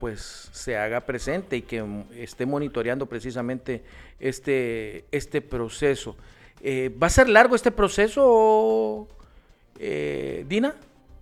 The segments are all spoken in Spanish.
pues se haga presente y que esté monitoreando precisamente este proceso. ¿Va a ser largo este proceso, Dina?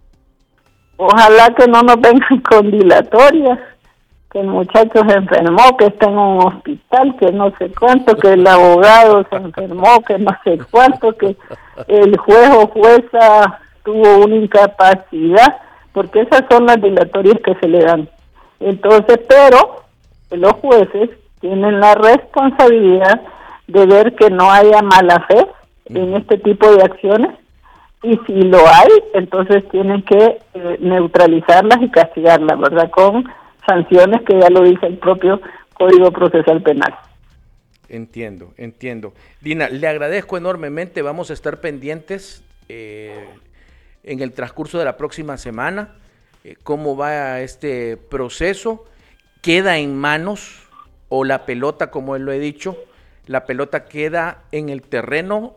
Ojalá que no nos vengan con dilatorias, que el muchacho se enfermó, que está en un hospital, que no sé cuánto, que el abogado se enfermó, que no sé cuánto, que el juez o jueza tuvo una incapacidad, porque esas son las dilatorias que se le dan. Entonces, pero los jueces tienen la responsabilidad de ver que no haya mala fe en este tipo de acciones, y si lo hay, entonces tienen que neutralizarlas y castigarlas, ¿verdad?, con sanciones que ya lo dice el propio Código Procesal Penal. Entiendo. Dina, le agradezco enormemente, vamos a estar pendientes en el transcurso de la próxima semana, cómo va este proceso. Queda en manos, o la pelota, como él lo he dicho, la pelota queda en el terreno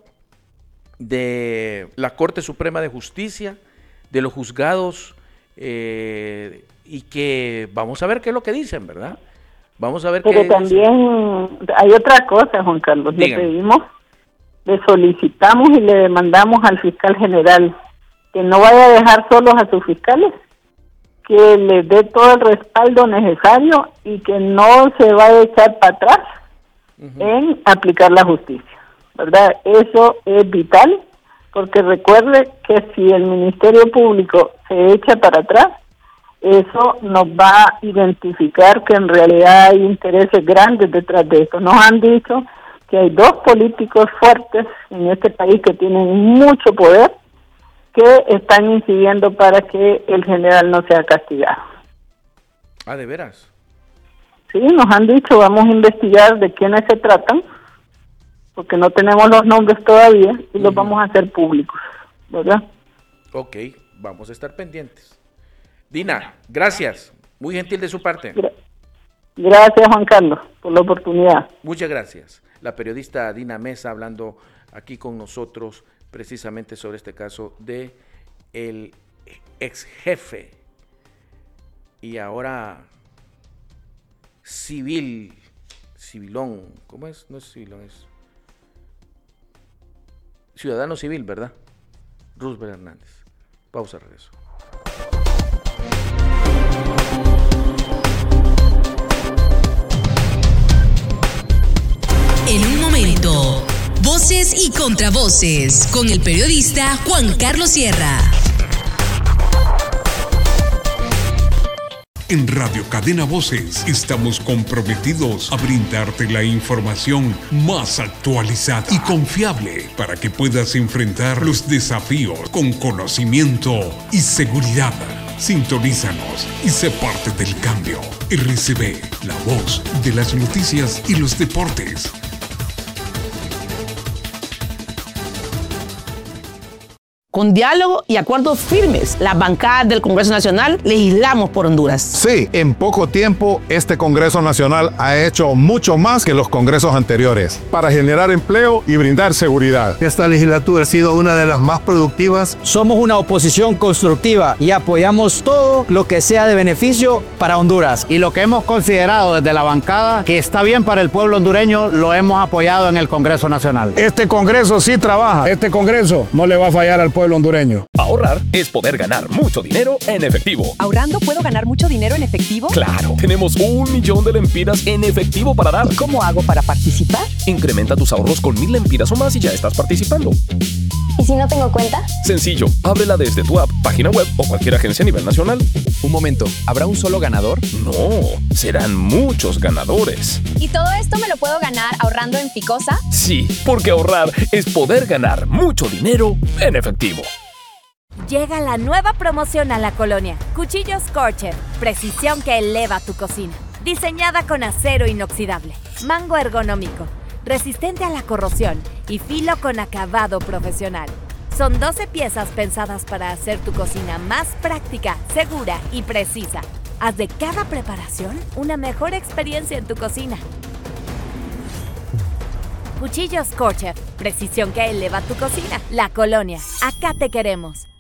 de la Corte Suprema de Justicia, de los juzgados, y que vamos a ver qué es lo que dicen, ¿verdad? Vamos a ver. Pero también hay otra cosa, Juan Carlos. Dígame. Le solicitamos y le demandamos al fiscal general que no vaya a dejar solos a sus fiscales, que les dé todo el respaldo necesario y que no se vaya a echar para atrás en aplicar la justicia, ¿verdad? Eso es vital, porque recuerde que si el Ministerio Público se echa para atrás, eso nos va a identificar que en realidad hay intereses grandes detrás de esto. Nos han dicho que hay dos políticos fuertes en este país que tienen mucho poder, que están incidiendo para que el general no sea castigado. Ah, ¿de veras? Sí, nos han dicho, vamos a investigar de quiénes se tratan, porque no tenemos los nombres todavía, y los vamos a hacer públicos, ¿verdad? Ok, vamos a estar pendientes. Dina, gracias, muy gentil de su parte. Gracias, Juan Carlos, por la oportunidad. Muchas gracias. La periodista Dina Mesa hablando aquí con nosotros precisamente sobre este caso de el ex jefe y ahora civilón, ¿cómo es? No es civilón, es ciudadano civil, ¿verdad? Roosevelt Hernández. Pausa, regreso. En un momento, voces y contravoces con el periodista Juan Carlos Sierra. En Radio Cadena Voces estamos comprometidos a brindarte la información más actualizada y confiable para que puedas enfrentar los desafíos con conocimiento y seguridad. Sintonízanos y sé parte del cambio. RCB, la voz de las noticias y los deportes. Con diálogo y acuerdos firmes, las bancadas del Congreso Nacional legislamos por Honduras. Sí, en poco tiempo, este Congreso Nacional ha hecho mucho más que los congresos anteriores para generar empleo y brindar seguridad. Esta legislatura ha sido una de las más productivas. Somos una oposición constructiva y apoyamos todo lo que sea de beneficio para Honduras. Y lo que hemos considerado desde la bancada que está bien para el pueblo hondureño, lo hemos apoyado en el Congreso Nacional. Este Congreso sí trabaja. Este Congreso no le va a fallar al pueblo hondureño. Ahorrar es poder ganar mucho dinero en efectivo. ¿Ahorrando puedo ganar mucho dinero en efectivo? Claro, tenemos 1 millón de lempiras en efectivo para dar. ¿Cómo hago para participar? Incrementa tus ahorros con 1000 lempiras o más y ya estás participando. ¿Y si no tengo cuenta? Sencillo, ábrela desde tu app, página web o cualquier agencia a nivel nacional. Un momento, ¿habrá un solo ganador? No, serán muchos ganadores. ¿Y todo esto me lo puedo ganar ahorrando en Ficosa? Sí, porque ahorrar es poder ganar mucho dinero en efectivo. Llega la nueva promoción a la colonia. Cuchillos Scorcher, precisión que eleva tu cocina. Diseñada con acero inoxidable, mango ergonómico, resistente a la corrosión y filo con acabado profesional. Son 12 piezas pensadas para hacer tu cocina más práctica, segura y precisa. Haz de cada preparación una mejor experiencia en tu cocina. Cuchillos Scorcher, precisión que eleva tu cocina. La colonia, acá te queremos.